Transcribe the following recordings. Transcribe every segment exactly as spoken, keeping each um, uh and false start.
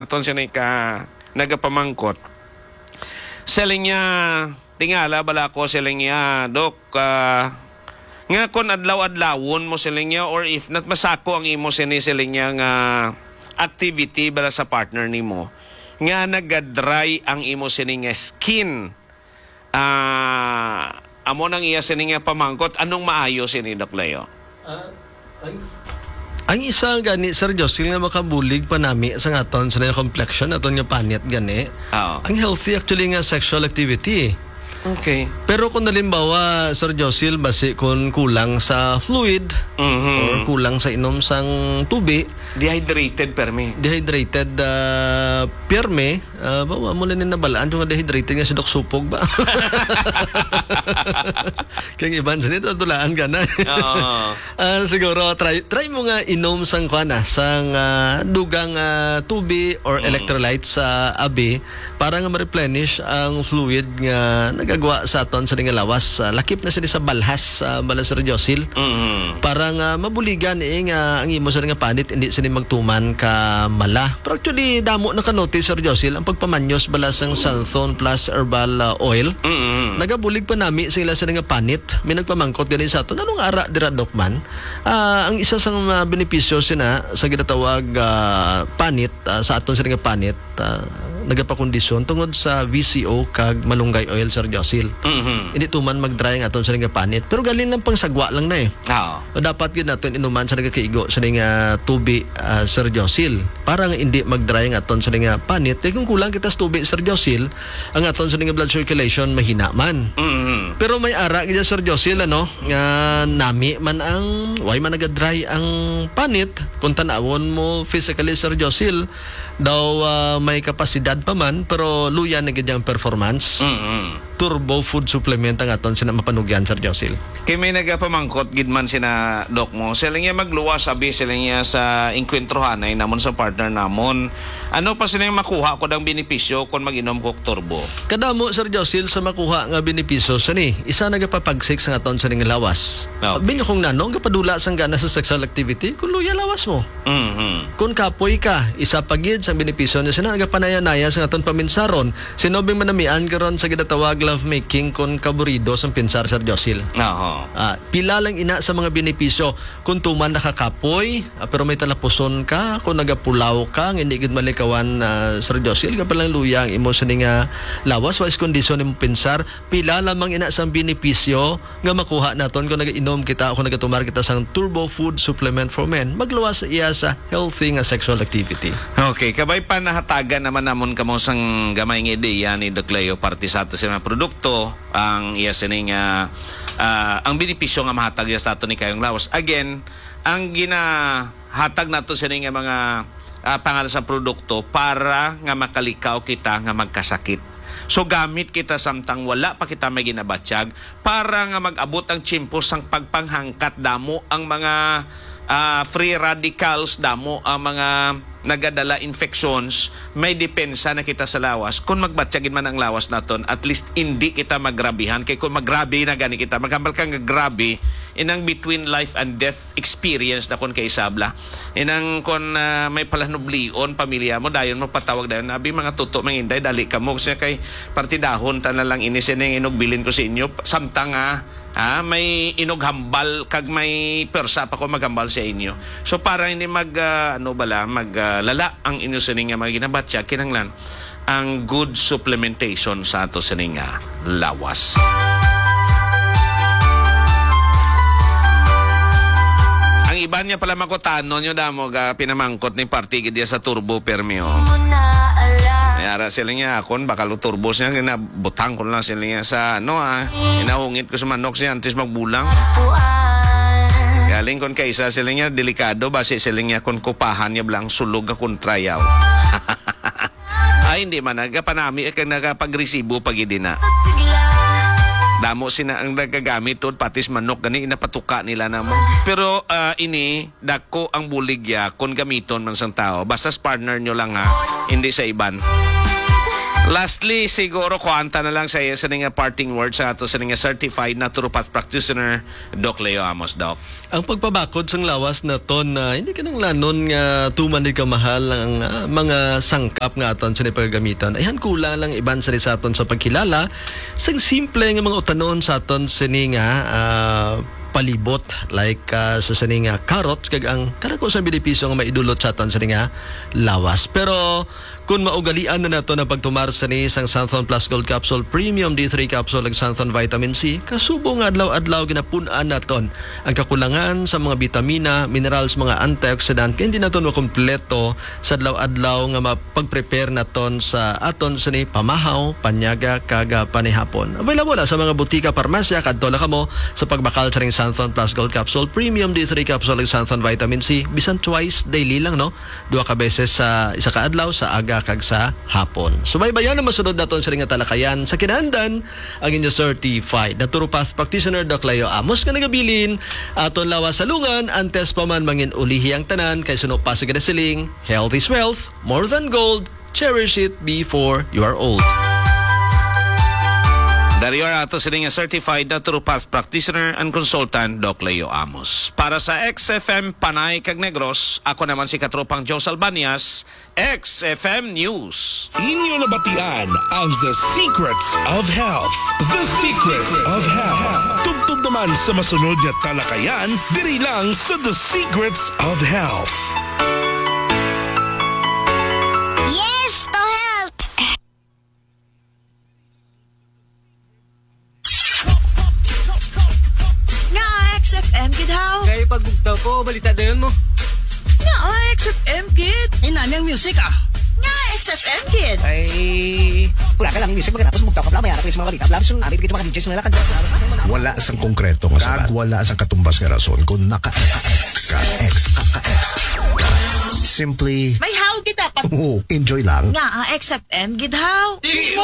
aton siya ka nagapamangkot. Selling niya, tingala bala ko selling niya, Dok, uh, nga kon adlaw-adlawon mo selling niya or if not masako ang imo sini selling niya nga activity bala sa partner nimo nga nagadry ang imo sini nga skin. Ah, uh, amo nang iya sini nga pamangkot, anong maayo sini Dok Leo? Uh, ay ang isa gani Sir Jocelyn nga makabulig pa nami sa aton sa complexion aton nga panit gani. Oh. Ang healthy actually nga sexual activity. Okay. Pero kung nalimbawa Sir Jocelyn basi kung kulang sa fluid mm-hmm. or kulang sa inom sang tubi, dehydrated permi. Dehydrated uh, perme, uh, bawa mo na nabalaan yung dehydrated nga si Dok Supog ba? Kaya iban sa nito, tulaan ka na. Oo. uh, siguro, try, try mo nga inom sang kuana, sang uh, dugang uh, tubi or mm. electrolytes sa uh, abi para nga ma-replenish ang fluid nga nagagawa sa aton sa nga lawas. Uh, lakip na sila sa balhas sa uh, balas Sir Josil. Mm-hmm. Para nga mabuligan eh, nga ang imo sa nga panit, hindi sila magtuman ka mala. Pero actually, damo na ka-notice Sir Josil, ang pagpamanyos balas ang Santhon plus herbal uh, oil. Mm-hmm. Nagabulig pa nami sila sa nga panit. May nagpamangkot din sa aton. Anong ara dira Dokman? Uh, ang isa sa mga benepisyo sina sa ginatawag uh, panit uh, sa aton sa nga panit uh, nagapakondisyon tungod sa V C O kag malunggay oil Sir Josil. Mm-hmm. Hindi tuman mag-dry ang aton sa nga panit. Pero galing lang pang sagwa lang na eh. Oo. O dapat gid naton inuman sa nagakaigo sa nga tubi uh, Sir Josil. Para nga hindi mag-dry ang aton sa nga panit. Eh kung kulang kita sa tubi Sir Josil, ang aton sa nga blood circulation mahina man. Mm-hmm. Pero may ara gid Sir Josil ano nga nami man ang why man naga-dry ang panit kung tanawon mo physically Sir Josil daw uh, may kapasidad pa man pero luya na gid ang performance. Mm-hmm. Turbo food supplement ang aton sina mapanugyan Sir Josil. Kay may nagapamangkot gid man sina Dok mo. Sila niya magluwas sabi sila niya sa inkwentrohan ay namon sa partner namon. Ano pa sila yung makuha ko dang benepisyo kung mag-inom ko turbo? Kadamo Sir Josil sa makuha nga benepisyo sa ni isa nagapapagsik sa aton sa ning lawas. Okay. Binyo kong nanong kapadula sang gana sa sexual activity kun luya lawas mo. Mhm. Kung kapoy ka, isa pagid sa benepisyo ni sina nagapanaya-naya sa aton paminsaron. Sinobing manamian karon sa ginatawag love making kon kaburido sa pinsar Sir Josil. Oo. Ah, pila lang ina sa mga benepisyo kung tuman nakakapoy ah, pero may talapuson ka kung nagapulaw ka hindi gid malikawan uh, Sir Josil ka palang luya ang imo sa nga lawas wise kondisyon nimo pinsar pila lamang ina sa benepisyo nga makuha naton kung nagainom kita kung nagatumar kita sang turbo food supplement for men magluwas iya sa healthy nga sexual activity. Okay, kabay pa nahatagan naman namon kamo sang gamay nga ideya ni Doc Leo parte sa ato sa mga produkto ang iya sining uh, uh, ang benepisyo nga mahatag sa ato ni kayong lawas. Again, ang ginahatag nato sa nga mga uh, pangalan sa produkto para nga makalikaw kita nga magkasakit. So gamit kita samtang wala pa kita may ginabatsyag para nga mag-abot ang tsimpo sang pagpanghangkat damo ang mga uh, free radicals damo ang mga nagadala infections may depensa na kita sa lawas kung magbatsyagin man ang lawas naton at least hindi kita magrabihan kay kung magrabi na gani kita magambal kang grabe inang between life and death experience na kon kay sabla inang kon uh, may palanublion pamilya mo dayon mo patawag dayon abi mga tuto mga inday dali kamo siya kay partidahon ta na lang ini sining inugbilin ko sa inyo samtang ah, ah may inughambal kag may persa pa ko maghambal sa inyo so para hindi mag uh, ano bala mag uh, lala ang inyo sining nga mga ginabatya kinanglan ang good supplementation sa ato sining nga lawas. Ang iba niya pala makutano nyo damo ga pinamangkot ni party dia sa turbo permio. Yara sila niya akon bakal turbos niya ginabutang ko lang sila niya sa ano ah inahungit ko sa manok siya antes magbulang. Galing kon kaysa sila niya delikado base sila niya kon kupahan niya blang sulog akong trayaw. Ay hindi man nagapanami kag nagapagresibo pag idina. Damo sina ang nagagamit tod patis manok gani inapatuka nila namo. Pero uh, ini dako ang buligya kon gamiton man sang tao. Basta partner nyo lang ha, hindi sa iban. Lastly, siguro kuanta na lang sa iya sa nga parting words sa ato sa nga certified naturopath practitioner Doc Leo Amos, Doc. Ang pagpabakod sang lawas na ton na hindi ka nang lanon nga tuman di ka mahal ang ah, mga sangkap nga aton sa pagagamitan. Ayhan kulang lang iban sa sa aton sa pagkilala sa simple nga mga utanon sa aton sini nga ah, palibot like uh, sa sini nga carrots kag ang karako sa benepisyo nga maidulot sa aton sini nga lawas. Pero kung maugalian na nato na pagtumar sa ni sang Santhon Plus Gold Capsule Premium D three Capsule ag Santhon Vitamin C, kasubo nga adlaw-adlaw ginapunan naton ang kakulangan sa mga bitamina, minerals, mga antioxidant kaya hindi naton makompleto sa adlaw-adlaw nga mapag-prepare naton sa aton sa ni pamahaw, panyaga, kaga, panihapon. Available sa mga butika, parmasya, kadto la kamo sa pagbakal sa ring Santhon Plus Gold Capsule Premium D three Capsule ag Santhon Vitamin C. Bisan twice daily lang, no? Duha ka beses sa isa ka adlaw sa aga kag sa hapon. Subaybayan na masunod naton sa ring talakayan sa kinahanglan ang inyo certified naturopath practitioner Doc Leo Amos nga nagabilin aton lawas sa lungan antes pa man mangin ulihi ang tanan kay suno pa sa siling health is wealth, more than gold, cherish it before you are old. Dari are ato sa nga certified naturopath practitioner and consultant Doc Leo Amos. Para sa X F M Panay kag Negros, ako naman si katropang Joe Salbanias, X F M News. Inyo nabatian ang The Secrets of Health. The Secrets of Health. Tugtog naman sa masunod na talakayan, diri lang sa The Secrets of Health. Yes to help! Nga X F M, kid how? Kaya pagbugtaw ko, balita dayon mo. Nga X F M, kid. Eh, nami ang music ah. Nga X F M, kid. Ay... Wala ka lang music pagkatapos mugtaw ka bla mayara ko sa mga balita bla so abi bigit mga D Js nila kan wala sang konkreto nga sabat wala sang katumbas nga rason kung naka X ka X ka ka X simply May how kita pa. oh, enjoy lang. Nga X F M, kid how?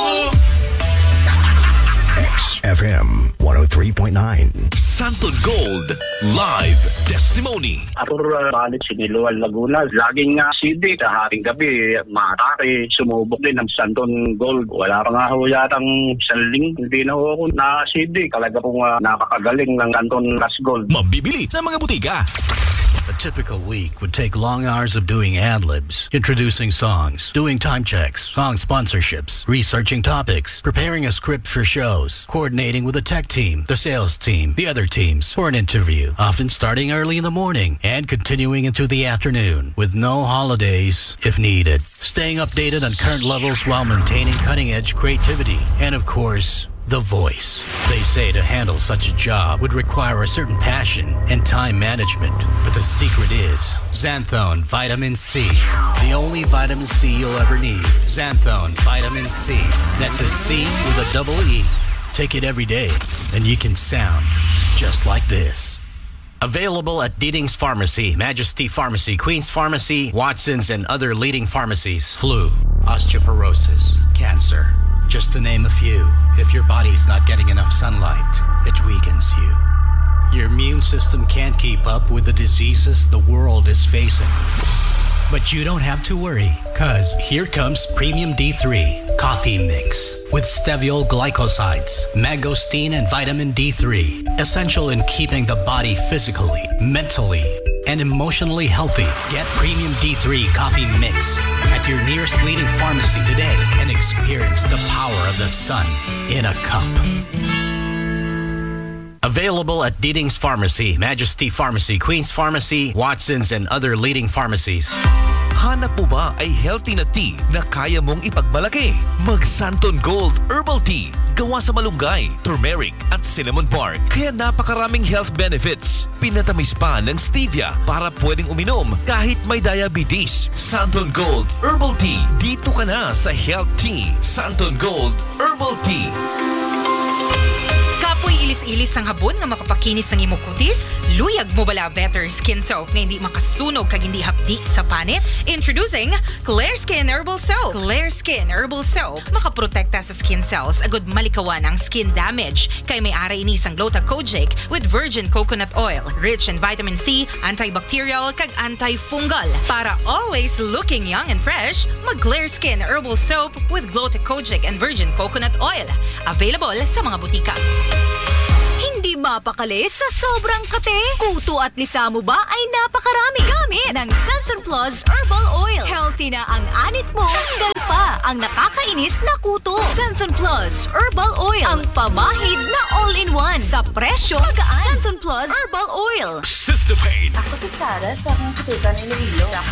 X F M one oh three point nine. Santon Gold Live Testimony. Atur uh, balik si Nilual Laguna. Laging nga C D sa haring gabi, matake, sumubok din ng Santon Gold. Wala pa nga ho yatang saling, hindi na ho ako na C D. Talaga pong uh, napakagaling ng Santon Plus Gold. Mabibili sa mga butika. A typical week would take long hours of doing ad-libs, introducing songs, doing time checks, song sponsorships, researching topics, preparing a script for shows, coordinating with the tech team, the sales team, the other teams for an interview, often starting early in the morning and continuing into the afternoon with no holidays if needed. Staying updated on current levels while maintaining cutting-edge creativity and, of course, the voice. They say to handle such a job would require a certain passion and time management. But the secret is Xanthone Vitamin C. The only vitamin C you'll ever need. Xanthone Vitamin C. That's a C with a double E. Take it every day and you can sound just like this. Available at Deedings Pharmacy, Majesty Pharmacy, Queen's Pharmacy, Watson's, and other leading pharmacies. Flu, osteoporosis, cancer. Just to name a few. If your body's not getting enough sunlight, it weakens you. Your immune system can't keep up with the diseases the world is facing. But you don't have to worry, cause here comes Premium D three Coffee Mix with steviol glycosides, mangosteen, and vitamin D three. Essential in keeping the body physically, mentally, and emotionally healthy. Get Premium D three Coffee Mix at your nearest leading pharmacy today and experience the power of the sun in a cup. Available at Deedings Pharmacy, Majesty Pharmacy, Queen's Pharmacy, Watson's, and other leading pharmacies. Hanap mo ba ay healthy na tea na kaya mong ipagmalaki? Mag Santon Gold Herbal Tea. Gawa sa malunggay, turmeric, at cinnamon bark. Kaya napakaraming health benefits. Pinatamis pa ng stevia para pwedeng uminom kahit may diabetes. Santon Gold Herbal Tea. Dito ka na sa Health Tea. Santon Gold Herbal Tea. Kapoy ilis-ilis ang habon nga makapakinis ng imong kutis? Luyag mo bala better skin soap nga hindi makasunog kag hindi hapdi sa panit? Introducing Clear Skin Herbal Soap. Clear Skin Herbal Soap makaprotekta sa skin cells agud malikawan ang skin damage kay may ara ini sang Gluta-Kojic with virgin coconut oil, rich in vitamin C, antibacterial kag antifungal. Para always looking young and fresh, mag Clear Skin Herbal Soap with Gluta-Kojic and virgin coconut oil. Available sa mga butika. Hindi mapakali sa sobrang kate. Kuto at lisa mo ba ay napakarami gamit ng Centrum Plus Herbal Oil. Healthy na ang anit mo. Tanggal pa ang nakakainis na kuto. Centrum Plus Herbal Oil. Ang pamahid na all-in-one. Sa presyo, magaan. Centrum Plus Herbal Oil. Sister Pain. Ako si Sarah sa akong kututan ni Iloilo. Sa